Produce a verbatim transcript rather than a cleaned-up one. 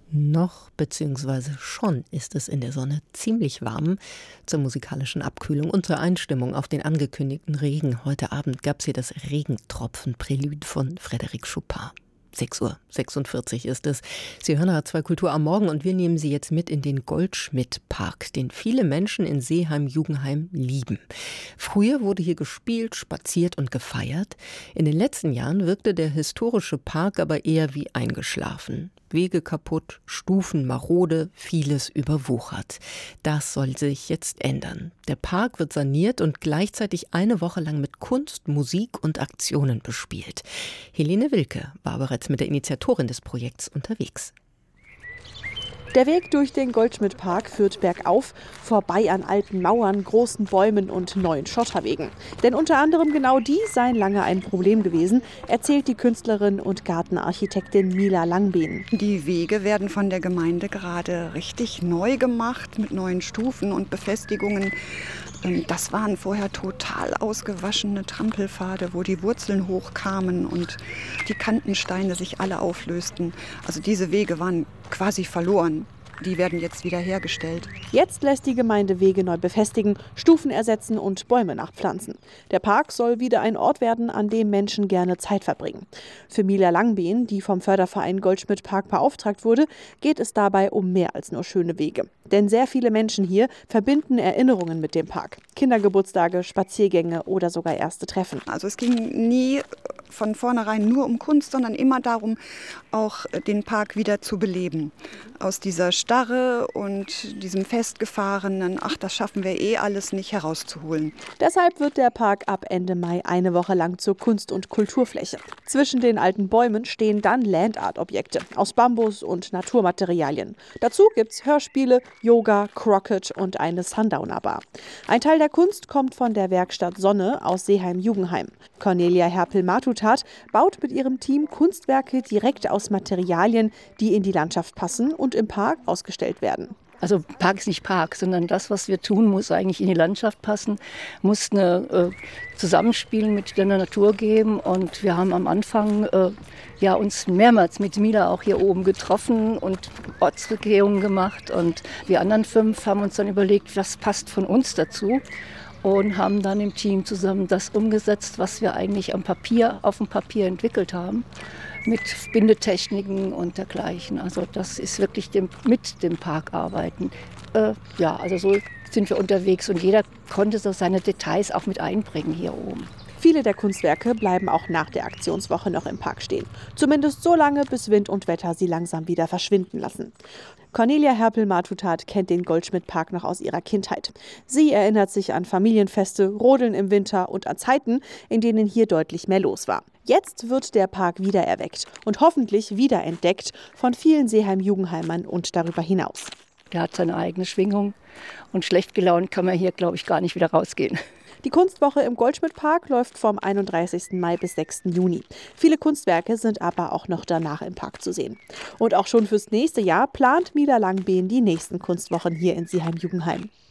Noch bzw. schon ist es in der Sonne ziemlich warm. Zur musikalischen Abkühlung und zur Einstimmung auf den angekündigten Regen heute Abend gab es hier das Regentropfen-Prälude von Frédéric Chopin. sechs Uhr sechsundvierzig ist es. Sie hören H zwei Kultur am Morgen und wir nehmen Sie jetzt mit in den Goldschmidt-Park, den viele Menschen in Seeheim-Jugenheim lieben. Früher wurde hier gespielt, spaziert und gefeiert. In den letzten Jahren wirkte der historische Park aber eher wie eingeschlafen. Wege kaputt, Stufen marode, vieles überwuchert. Das soll sich jetzt ändern. Der Park wird saniert und gleichzeitig eine Woche lang mit Kunst, Musik und Aktionen bespielt. Helene Wilke war bereits mit der Initiatorin des Projekts unterwegs. Der Weg durch den Goldschmidt-Park führt bergauf, vorbei an alten Mauern, großen Bäumen und neuen Schotterwegen. Denn unter anderem genau die seien lange ein Problem gewesen, erzählt die Künstlerin und Gartenarchitektin Mila Langbehn. Die Wege werden von der Gemeinde gerade richtig neu gemacht mit neuen Stufen und Befestigungen. Das waren vorher total ausgewaschene Trampelpfade, wo die Wurzeln hochkamen und die Kantensteine sich alle auflösten. Also diese Wege waren quasi verloren. Die werden jetzt wieder hergestellt. Jetzt lässt die Gemeinde Wege neu befestigen, Stufen ersetzen und Bäume nachpflanzen. Der Park soll wieder ein Ort werden, an dem Menschen gerne Zeit verbringen. Für Mila Langbehn, die vom Förderverein Goldschmidt-Park beauftragt wurde, geht es dabei um mehr als nur schöne Wege. Denn sehr viele Menschen hier verbinden Erinnerungen mit dem Park. Kindergeburtstage, Spaziergänge oder sogar erste Treffen. Also es ging nie von vornherein nur um Kunst, sondern immer darum, auch den Park wieder zu beleben. Aus dieser Starre und diesem festgefahrenen, ach, das schaffen wir eh alles nicht, herauszuholen. Deshalb wird der Park ab Ende Mai eine Woche lang zur Kunst- und Kulturfläche. Zwischen den alten Bäumen stehen dann Landart-Objekte aus Bambus und Naturmaterialien. Dazu gibt's Hörspiele, Yoga, Crockett und eine Sundowner-Bar. Ein Teil der Kunst kommt von der Werkstatt Sonne aus Seeheim-Jugenheim. Cornelia Herpel-Matutat baut mit ihrem Team Kunstwerke direkt aus Materialien, die in die Landschaft passen und im Park ausgestellt werden. Also Park ist nicht Park, sondern das, was wir tun, muss eigentlich in die Landschaft passen, muss eine äh, Zusammenspiel mit der Natur geben. Und wir haben am Anfang äh, ja, uns mehrmals mit Mila auch hier oben getroffen und Ortsbegehungen gemacht. Und wir anderen fünf haben uns dann überlegt, was passt von uns dazu. Und haben dann im Team zusammen das umgesetzt, was wir eigentlich am Papier, auf dem Papier entwickelt haben, mit Bindetechniken und dergleichen. Also das ist wirklich dem, mit dem Park arbeiten. Äh, ja, also so sind wir unterwegs und jeder konnte so seine Details auch mit einbringen hier oben. Viele der Kunstwerke bleiben auch nach der Aktionswoche noch im Park stehen. Zumindest so lange, bis Wind und Wetter sie langsam wieder verschwinden lassen. Cornelia Herpel-Matutat kennt den Goldschmidt-Park noch aus ihrer Kindheit. Sie erinnert sich an Familienfeste, Rodeln im Winter und an Zeiten, in denen hier deutlich mehr los war. Jetzt wird der Park wiedererweckt und hoffentlich wiederentdeckt von vielen Seeheim-Jugendheimern und darüber hinaus. Der hat seine eigene Schwingung und schlecht gelaunt kann man hier, glaube ich, gar nicht wieder rausgehen. Die Kunstwoche im Goldschmidt-Park läuft vom einunddreißigsten Mai bis sechsten Juni. Viele Kunstwerke sind aber auch noch danach im Park zu sehen. Und auch schon fürs nächste Jahr plant Mila Langbehn die nächsten Kunstwochen hier in Seeheim-Jugendheim.